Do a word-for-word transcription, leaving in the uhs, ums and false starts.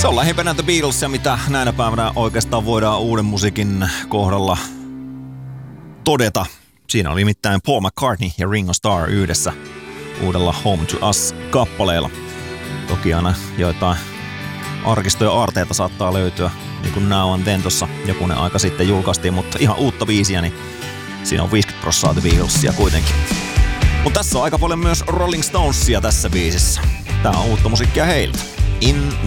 Se on lähimpänä The Beatlesia, mitä näinä päivänä oikeastaan voidaan uuden musiikin kohdalla todeta. Siinä oli nimittäin Paul McCartney ja Ringo Starr yhdessä uudella Home to Us-kappaleella. Toki aina joitain arkistoja aarteita saattaa löytyä, niin kuin Now and Then tuossa jokunen aika sitten julkaistiin, mutta ihan uutta biisiä, niin siinä on viisikymmentä prosenttia The Beatlesia kuitenkin. Mutta tässä on aika paljon myös Rolling Stonesia tässä biisissä. Tää on uutta musiikkia heiltä. In